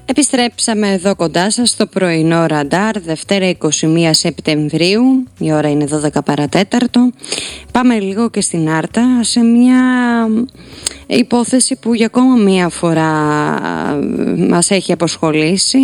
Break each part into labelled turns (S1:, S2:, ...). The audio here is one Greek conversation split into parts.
S1: Επιστρέψαμε εδώ κοντά σας στο πρωινό ραντάρ, Δευτέρα 21 Σεπτεμβρίου, η ώρα είναι 12 παρατέταρτο. Πάμε λίγο και στην Άρτα, σε μια υπόθεση που για ακόμα μία φορά μας έχει αποσχολήσει.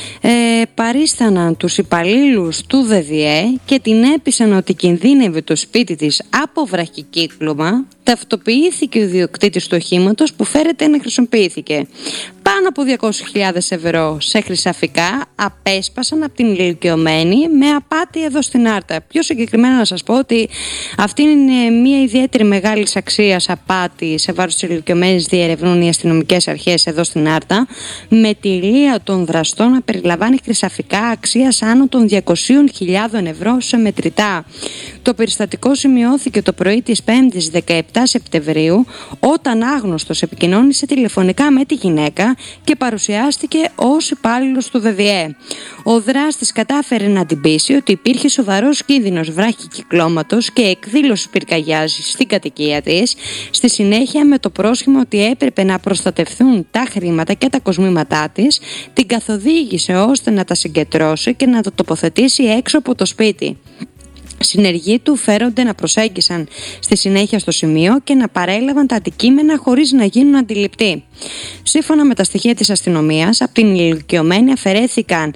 S1: Παρίσταναν τους υπαλλήλους του ΔΔΕ και την έπεισαν ότι κινδύνευε το σπίτι της από βραχικύκλωμα. Ταυτοποιήθηκε ο ιδιοκτήτης του οχήματος που φέρεται να χρησιμοποιήθηκε. Πάνω από 200.000 ευρώ σε χρυσαφικά απέσπασαν από την ηλικιωμένη με απάτη εδώ στην Άρτα. Πιο συγκεκριμένα να σας πω ότι αυτή είναι μια ιδιαίτερη μεγάλη αξίας απάτη σε βάρος της ηλικιωμένης, διερευνούν οι αστυνομικές αρχές εδώ στην Άρτα, με τη λία των δραστών να περιλαμβάνει χρυσαφικά αξίας άνω των 200.000 ευρώ σε μετρητά. Το περιστατικό σημειώθηκε το πρωί της 5ης 17 Σεπτεμβρίου, όταν άγνωστος επικοινώνησε τηλεφωνικά με τη γυναίκα και παρουσιάστηκε ως υπάλληλος του ΔΔΕ. Ο δράστης κατάφερε να την πείσει ότι υπήρχε σοβαρός κίνδυνος βράχικυκλώματος και εκδήλωση πυρκαγιάς στην κατοικία της. Στη συνέχεια, με το πρόσχημα ότι έπρεπε να προστατευθούν τα χρήματα και τα κοσμήματά της, την καθοδήγησε ώστε να τα συγκεντρώσει και να το τοποθετήσει έξω από το σπίτι. Συνεργοί του φέρονται να προσέγγισαν στη συνέχεια στο σημείο και να παρέλαβαν τα αντικείμενα χωρίς να γίνουν αντιληπτοί. Σύμφωνα με τα στοιχεία της αστυνομίας, από την ηλικιωμένη αφαιρέθηκαν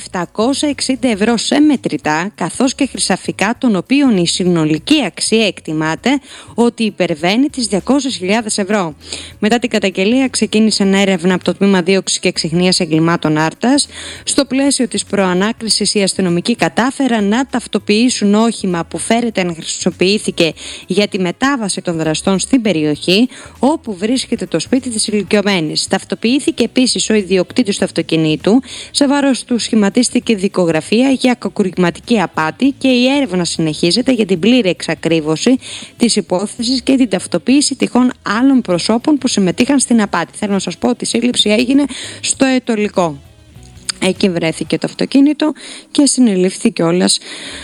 S1: 760 ευρώ σε μετρητά, καθώς και χρυσαφικά, των οποίων η συνολική αξία εκτιμάται ότι υπερβαίνει τις 200.000 ευρώ. Μετά την καταγγελία ξεκίνησε έρευνα από το Τμήμα Δίωξης και Εξιχνίας Εγκλημάτων Άρτας. Στο πλαίσιο της προανάκρισης, οι αστυνομικοί κατάφεραν να ταυτοποιήσουν όχημα που φέρεται να χρησιμοποιήθηκε για τη μετάβαση των δραστών στην περιοχή όπου βρίσκεται το σπίτι της ηλικιωμένης. Ταυτοποιήθηκε επίσης ο ιδιοκτήτης του αυτοκινήτου, σε βάρος του σχηματίστηκε δικογραφία για κακουργηματική απάτη και η έρευνα συνεχίζεται για την πλήρη εξακρίβωση της υπόθεσης και την ταυτοποίηση τυχόν άλλων προσώπων που συμμετείχαν στην απάτη. Θέλω να σας πω ότι η σύλληψη έγινε στο Αιτωλικό. Εκεί βρέθηκε το αυτοκίνητο και συνελήφθη κιόλας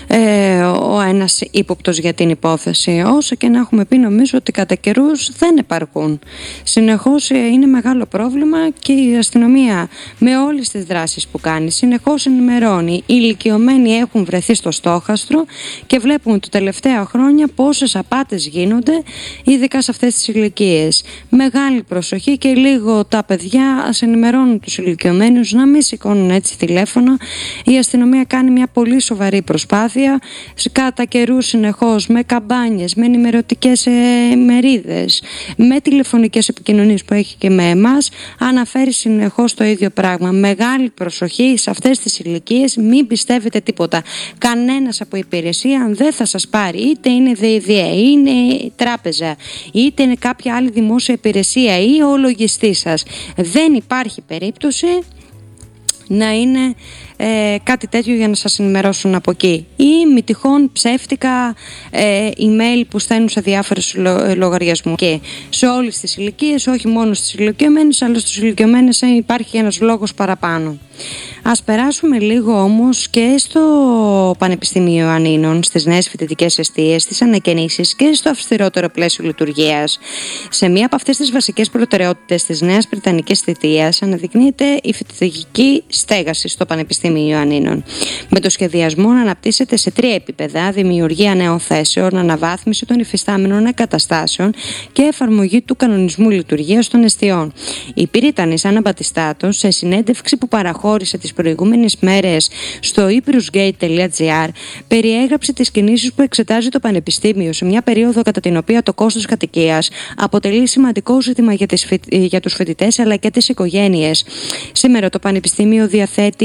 S1: ο ένας ύποπτος για την υπόθεση. Όσο και να έχουμε πει, νομίζω ότι κατά καιρούς δεν επαρκούν. Συνεχώς είναι μεγάλο πρόβλημα και η αστυνομία με όλες τις δράσεις που κάνει συνεχώς ενημερώνει. Οι ηλικιωμένοι έχουν βρεθεί στο στόχαστρο και βλέπουμε τα τελευταία χρόνια πόσες απάτες γίνονται, ειδικά σε αυτές τις ηλικίες. Μεγάλη προσοχή και λίγο τα παιδιά ας ενημερώνουν τους ηλικιωμένους να μην σηκώνουν έτσι τηλέφωνο. Η αστυνομία κάνει μια πολύ σοβαρή προσπάθεια κατά καιρούς συνεχώς, με καμπάνιες, με ενημερωτικές μερίδες, με τηλεφωνικές επικοινωνίες που έχει και με εμάς, αναφέρει συνεχώς το ίδιο πράγμα. Μεγάλη προσοχή σε αυτές τις ηλικίες, μην πιστεύετε τίποτα. Κανένας από υπηρεσία δεν θα σας πάρει, είτε είναι ΔΔΕ, είναι τράπεζα, είτε είναι κάποια άλλη δημόσια υπηρεσία ή ο λογιστής σας. Δεν υπάρχει περίπτωση να είναι κάτι τέτοιο για να σας ενημερώσουν από εκεί, ή μη τυχόν ψεύτικα email που στέλνουν σε διάφορους λογαριασμούς. Και σε όλες τις ηλικίες, όχι μόνο στις ηλικιωμένες, αλλά στους ηλικιωμένες υπάρχει ένας λόγος παραπάνω. Ας περάσουμε λίγο όμως και στο Πανεπιστήμιο Ιωαννίνων, στις νέες φοιτητικές εστίες, στις ανακαινήσεις και στο αυστηρότερο πλαίσιο λειτουργίας. Σε μία από αυτές τις βασικές προτεραιότητες της νέας Βρετανικής θητείας αναδεικνύεται η φοιτητική στέγαση στο Πανεπιστήμιο Ιωαννίνων. Με το σχεδιασμό να αναπτύσσεται σε 3 επίπεδα: δημιουργία νέων θέσεων, αναβάθμιση των υφιστάμενων εγκαταστάσεων και εφαρμογή του κανονισμού λειτουργίας των εστιών. Η Πυρίτανης Άννα Μπατιστάτος, σε συνέντευξη που παραχώρησε τις προηγούμενες μέρες στο yprusgate.gr, περιέγραψε τις κινήσεις που εξετάζει το Πανεπιστήμιο σε μια περίοδο κατά την οποία το κόστος κατοικίας αποτελεί σημαντικό ζήτημα για τους φοιτητές αλλά και τις οικογένειες. Σήμερα το Πανεπιστήμιο διαθέτει